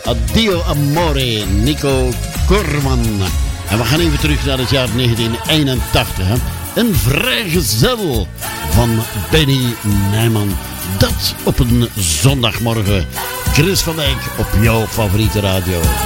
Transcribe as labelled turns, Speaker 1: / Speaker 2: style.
Speaker 1: Addio Amore, Nico Korman. En we gaan even terug naar het jaar 1981. Hè? Een vrijgezel van Benny Nijman. Dat op een zondagmorgen. Chris van Dijk op jouw favoriete radio.